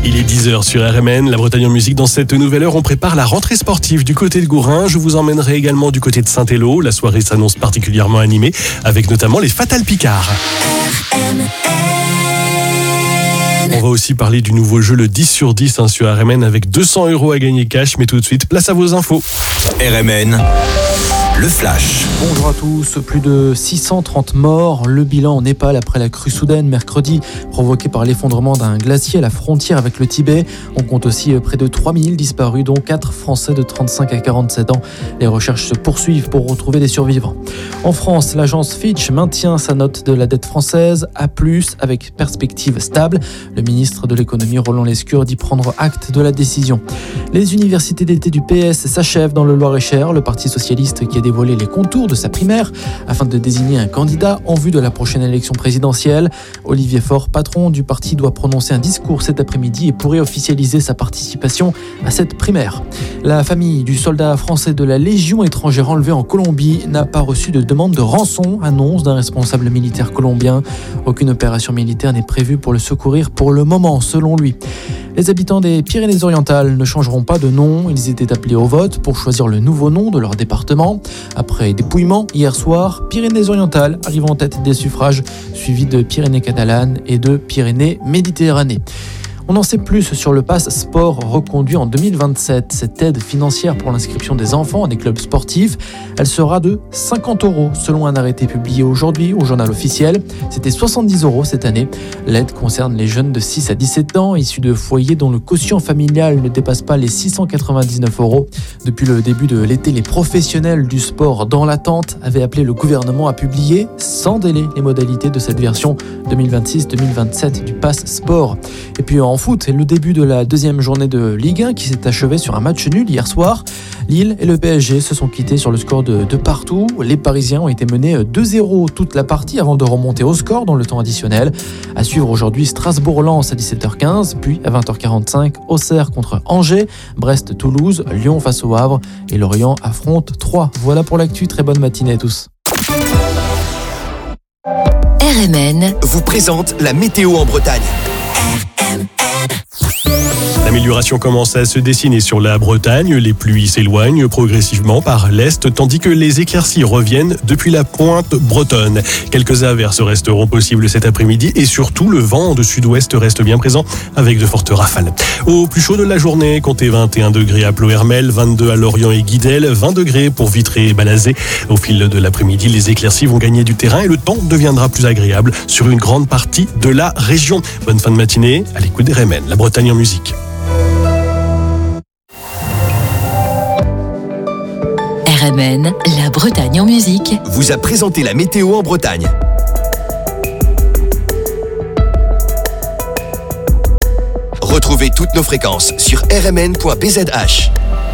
Il est 10h sur RMN, la Bretagne en musique. Dans cette nouvelle heure, on prépare la rentrée sportive du côté de Gourin. Je vous emmènerai également du côté de Saint-Élo. La soirée s'annonce particulièrement animée, avec notamment les Fatal Picards. On va aussi parler du nouveau jeu, le 10 sur 10 sur RMN, avec 200 € à gagner cash. Mais tout de suite, place à vos infos. RMN, le flash. Bonjour à tous, plus de 630 morts. Le bilan en Népal après la crue soudaine mercredi provoquée par l'effondrement d'un glacier à la frontière avec le Tibet. On compte aussi près de 3000 disparus, dont 4 Français de 35 à 47 ans. Les recherches se poursuivent pour retrouver des survivants. En France, l'agence Fitch maintient sa note de la dette française A+, avec perspective stable. Le ministre de l'économie Roland Lescure dit prendre acte de la décision. Les universités d'été du PS s'achèvent dans le Loir-et-Cher. Le Parti socialiste qui a dévoilé les contours de sa primaire afin de désigner un candidat en vue de la prochaine élection présidentielle. Olivier Faure, patron du parti, doit prononcer un discours cet après-midi et pourrait officialiser sa participation à cette primaire. La famille du soldat français de la Légion étrangère enlevé en Colombie n'a pas reçu de demande de rançon, annonce d'un responsable militaire colombien. Aucune opération militaire n'est prévue pour le secourir pour le moment, selon lui. Les habitants des Pyrénées-Orientales ne changeront pas de nom. Ils étaient appelés au vote pour choisir le nouveau nom de leur département. Après dépouillement hier soir, Pyrénées-Orientales arrive en tête des suffrages, suivi de Pyrénées-Catalanes et de Pyrénées-Méditerranée. On en sait plus sur le pass sport reconduit en 2027. Cette aide financière pour l'inscription des enfants à des clubs sportifs, elle sera de 50 € selon un arrêté publié aujourd'hui au journal officiel. C'était 70 € cette année. L'aide concerne les jeunes de 6 à 17 ans issus de foyers dont le quotient familial ne dépasse pas les 699 €. Depuis le début de l'été, les professionnels du sport dans l'attente avaient appelé le gouvernement à publier sans délai les modalités de cette version 2026-2027 du pass sport. Et puis en foot, le début de la deuxième journée de Ligue 1 qui s'est achevée sur un match nul hier soir. Lille et le PSG se sont quittés sur le score de partout. Les Parisiens ont été menés 2-0 toute la partie avant de remonter au score dans le temps additionnel. À suivre aujourd'hui, Strasbourg-Lens à 17h15, puis à 20h45, Auxerre contre Angers, Brest-Toulouse, Lyon face au Havre et Lorient affronte Troyes. Voilà pour l'actu, très bonne matinée à tous. RMN vous présente la météo en Bretagne. L'amélioration commence à se dessiner sur la Bretagne. Les pluies s'éloignent progressivement par l'est, tandis que les éclaircies reviennent depuis la pointe bretonne. Quelques averses resteront possibles cet après-midi et surtout le vent de sud-ouest reste bien présent avec de fortes rafales. Au plus chaud de la journée, comptez 21 degrés à Ploërmel, 22 à Lorient et Guidel, 20 degrés pour Vitré et Banazé. Au fil de l'après-midi, les éclaircies vont gagner du terrain et le temps deviendra plus agréable sur une grande partie de la région. Bonne fin de matinée à l'écoute des RMN, la Bretagne en musique. RMN, la Bretagne en musique, vous a présenté la météo en Bretagne. Retrouvez toutes nos fréquences sur rmn.bzh.